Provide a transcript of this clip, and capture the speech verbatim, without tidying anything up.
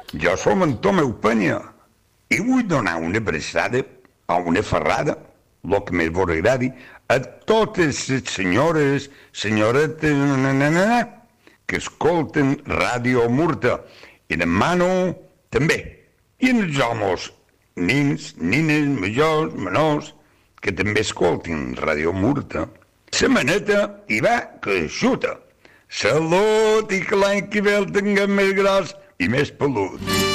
Jo som en Tomeu Penya i vull donar una abraçada o una ferrada, el que més vos agradi, a totes les senyores, senyoretes, nananana, que escolten Ràdio Murta, i demano també, i els homes, nins, nines, majors, menors, que també escoltin Ràdio Murta, la maneta i va que xuta. Salut i que l'any que ve el tinguem més gros i més pelut.